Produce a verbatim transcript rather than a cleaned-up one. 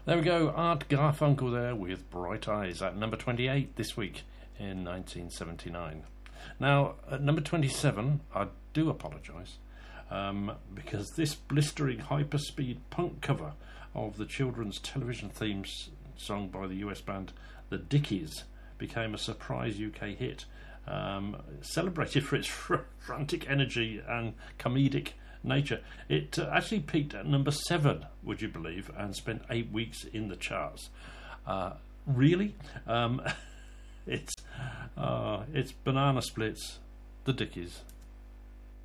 There we go, Art Garfunkel there with Bright Eyes at number twenty-eight this week in nineteen seventy-nine. Now, at number twenty-seven, I do apologise, um, because this blistering hyperspeed punk cover of the children's television themes sung by the U S band The Dickies became a surprise U K hit, um, celebrated for its fr- frantic energy and comedic nature. It uh, actually peaked at number seven, would you believe, and spent eight weeks in the charts. Uh, really? Um, it's uh, it's Banana Splits, The Dickies.